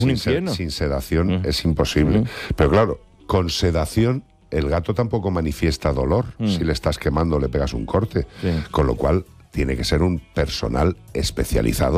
Sin sedación es imposible. Pero claro, con sedación el gato tampoco manifiesta dolor si le estás quemando o le pegas un corte. Con lo cual tiene que ser un personal especializado